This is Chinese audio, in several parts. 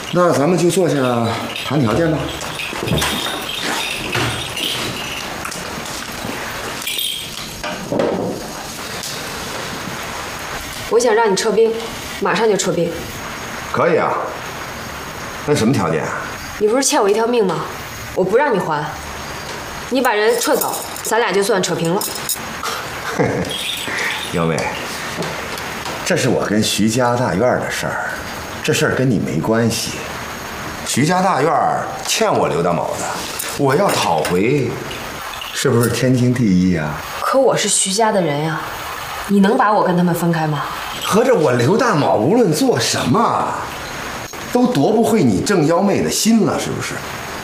那咱们就坐下谈条件吧。 我想让你撤兵，马上就撤兵。 可以啊。那什么条件啊？ 你不是欠我一条命吗？我不让你还。你把人撤走，咱俩就算扯平了。 幺妹，这是我跟徐家大院的事儿，这事儿跟你没关系。徐家大院欠我刘大卯的，我要讨回，是不是天经地义啊？ 可我是徐家的人呀，你能把我跟他们分开吗？ 合着我刘大卯无论做什么，都夺不回你郑幺妹的心了，是不是？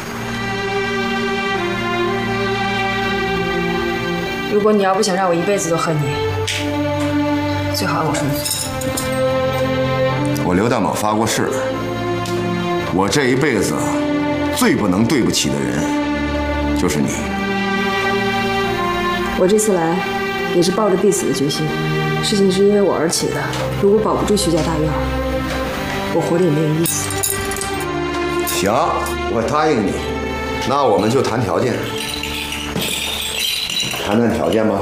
如果你要不想让我一辈子都恨你，最好按我说的做。 我刘大卯发过誓，我这一辈子最不能对不起的人就是你。 我这次来也是抱着必死的决心，事情是因为我而起的。如果保不住徐家大院，我活着也没有意思。 行，我答应你，那我们就谈条件。谈谈条件吧。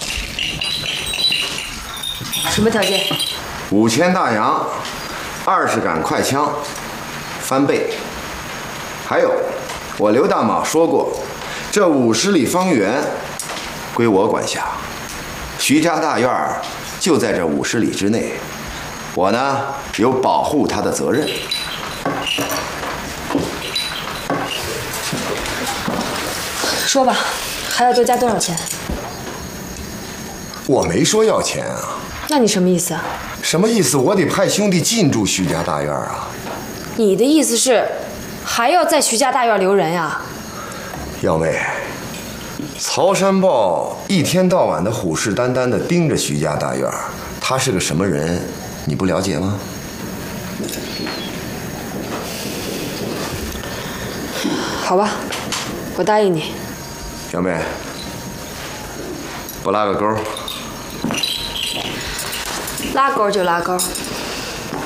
什么条件 ？5000大洋，20杆快枪，翻倍。还有，我刘大卯说过，这50里方圆归我管辖，徐家大院就在这50里之内，我呢有保护他的责任。 说吧，还要多加多少钱？ 我没说要钱啊。 那你什么意思啊？ 什么意思？我得派兄弟进驻徐家大院啊。 你的意思是，还要在徐家大院留人呀？ 幺妹，曹山豹一天到晚的虎视眈眈的盯着徐家大院，他是个什么人，你不了解吗？ 好吧，我答应你。 小妹，不拉个钩？ 拉钩就拉钩。